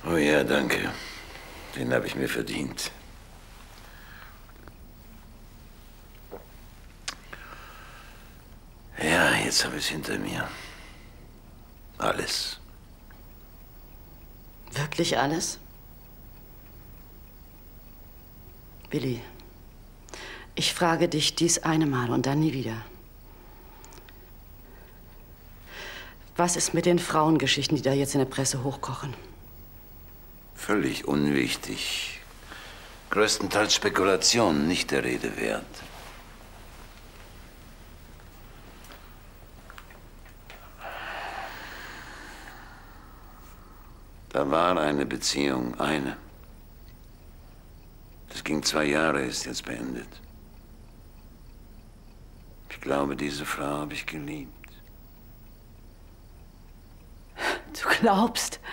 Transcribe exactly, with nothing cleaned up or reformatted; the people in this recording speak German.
Oh ja, danke. Den habe ich mir verdient. Ja, jetzt habe ich es hinter mir. Alles. Wirklich alles? Willi, ich frage dich dies eine Mal und dann nie wieder. Was ist mit den Frauengeschichten, die da jetzt in der Presse hochkochen? Völlig unwichtig. Größtenteils Spekulationen, nicht der Rede wert. Da war eine Beziehung, eine. Das ging zwei Jahre, ist jetzt beendet. Ich glaube, diese Frau habe ich geliebt. Du glaubst?